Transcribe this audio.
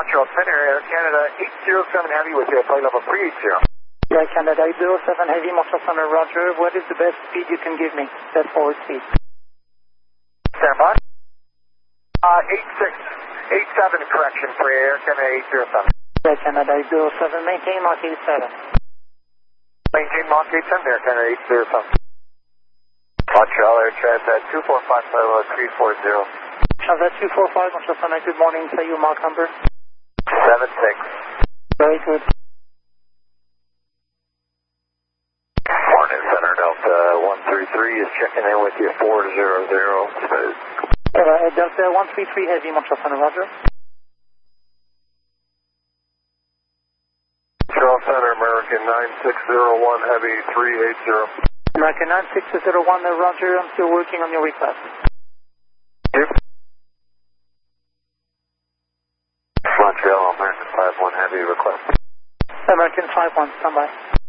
Montreal Center, Air Canada 807 Heavy with you, flight level 380. Air Canada 807 Heavy, Montreal Center, roger. What is the best speed you can give me? Best forward speed. Stand by. 8687 correction for Air Canada 807. Air Canada 807, maintain Mach 87. Maintain Mach 87, Air Canada 807. Montreal Air Transat 245 level 340. Transat 245, Montreal Center, good morning. Say your Mach number. 76. Very good. Morning, Center Delta 133 is checking in with you 400. Delta 133 Heavy, Montreal Center, roger. Montreal Center, American 9601 Heavy 380. American 9601, roger. I'm still working on your request. Yep. Montreal, American 51 Heavy request. American 51, stand by.